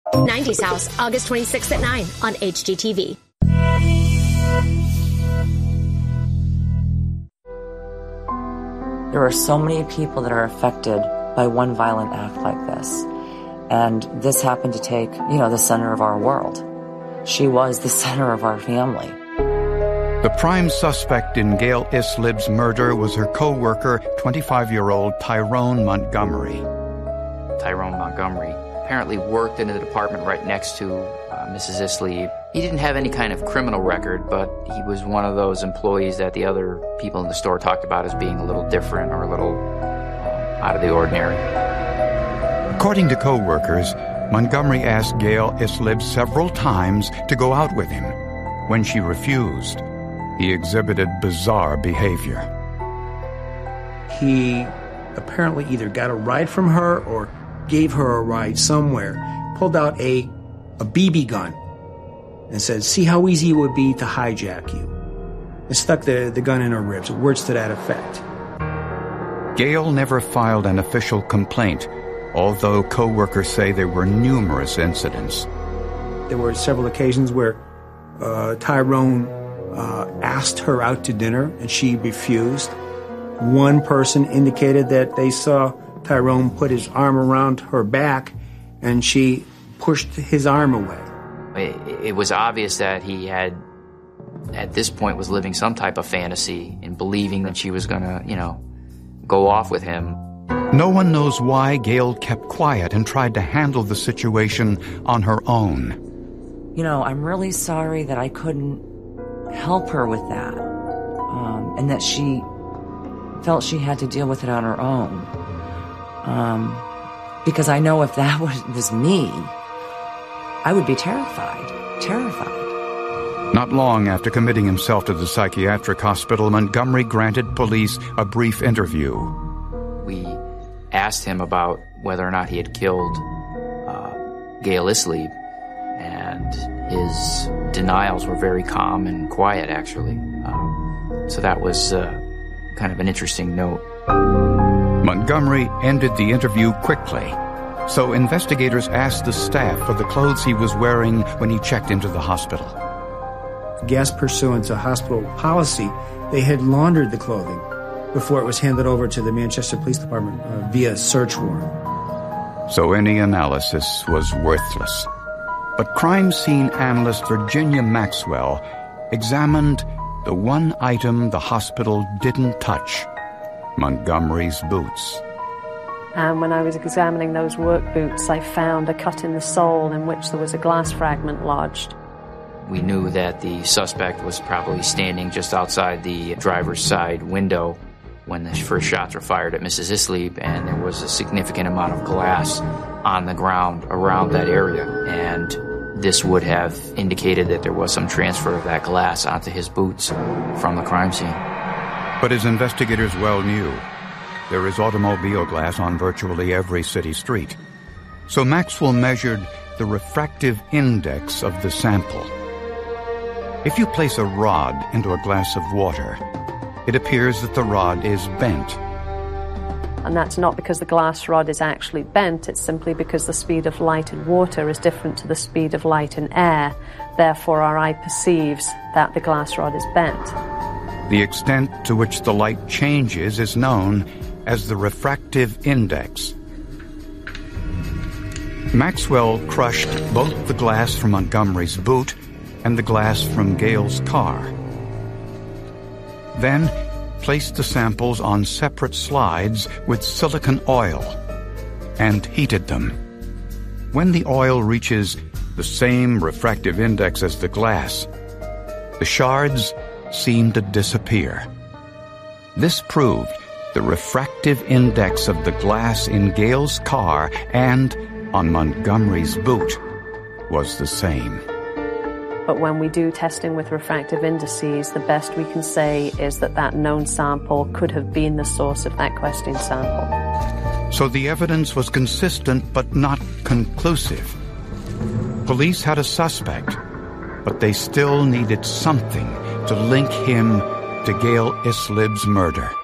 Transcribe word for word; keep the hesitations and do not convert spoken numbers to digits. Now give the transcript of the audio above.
nineties House, August twenty-sixth at nine on H G T V. There are so many people that are affected by one violent act like this. And this happened to take, you know, the center of our world. She was the center of our family. The prime suspect in Gail Islib's murder was her co-worker, twenty-five-year-old Tyrone Montgomery. Tyrone Montgomery apparently worked in the department right next to uh, Missus Islib. He didn't have any kind of criminal record, but he was one of those employees that the other people in the store talked about as being a little different or a little uh, out of the ordinary. According to co-workers, Montgomery asked Gail Islib several times to go out with him. When she refused, he exhibited bizarre behavior. He apparently either got a ride from her or gave her a ride somewhere, pulled out a, a B B gun and said, "See how easy it would be to hijack you," and stuck the, the gun in her ribs, words to that effect. Gail never filed an official complaint, although co-workers say there were numerous incidents. There were several occasions where uh, Tyrone uh, asked her out to dinner and she refused. One person indicated that they saw Tyrone put his arm around her back and she pushed his arm away. It, it was obvious that he had, at this point, was living some type of fantasy and believing that she was going to, you know, go off with him. No one knows why Gail kept quiet and tried to handle the situation on her own. You know, I'm really sorry that I couldn't help her with that, um, and that she felt she had to deal with it on her own. Um, because I know if that was, was me, I would be terrified, terrified. Not long after committing himself to the psychiatric hospital, Montgomery granted police a brief interview. We asked him about whether or not he had killed uh, Gail Islib, and his denials were very calm and quiet, actually. Um, so that was uh, kind of an interesting note. Montgomery ended the interview quickly, so investigators asked the staff for the clothes he was wearing when he checked into the hospital. Guess pursuant to hospital policy, they had laundered the clothing before it was handed over to the Manchester Police Department uh, via search warrant. So any analysis was worthless. But crime scene analyst Virginia Maxwell examined the one item the hospital didn't touch: Montgomery's boots. And when I was examining those work boots, I found a cut in the sole in which there was a glass fragment lodged. We knew that the suspect was probably standing just outside the driver's side window when the first shots were fired at Missus Islib, and there was a significant amount of glass on the ground around that area. And this would have indicated that there was some transfer of that glass onto his boots from the crime scene. But as investigators well knew, there is automobile glass on virtually every city street. So Maxwell measured the refractive index of the sample. If you place a rod into a glass of water, it appears that the rod is bent. And that's not because the glass rod is actually bent, it's simply because the speed of light in water is different to the speed of light in air. Therefore, our eye perceives that the glass rod is bent. The extent to which the light changes is known as the refractive index. Maxwell crushed both the glass from Montgomery's boot and the glass from Gail's car. Then placed the samples on separate slides with silicon oil and heated them. When the oil reaches the same refractive index as the glass, the shards seem to disappear. This proved the refractive index of the glass in Gail's car and on Montgomery's boot was the same. But when we do testing with refractive indices, the best we can say is that that known sample could have been the source of that question sample. So the evidence was consistent but not conclusive. Police had a suspect, but they still needed something to link him to Gail Islib's murder.